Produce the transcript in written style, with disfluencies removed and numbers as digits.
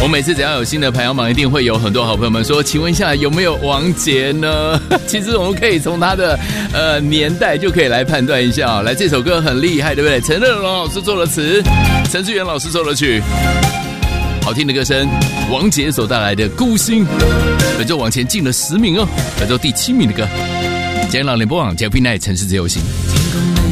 我每次只要有新的排行榜，一定会有很多好朋友们说，请问一下有没有王杰呢？其实我们可以从他的年代就可以来判断一下。来，这首歌很厉害，对不对？陈乐融老师做了词，陈志远老师做了曲，好听的歌声，王杰所带来的《孤星》，本周往前进了10名哦，本周第7名的歌。今天老联播网，JP Night 城市自由行。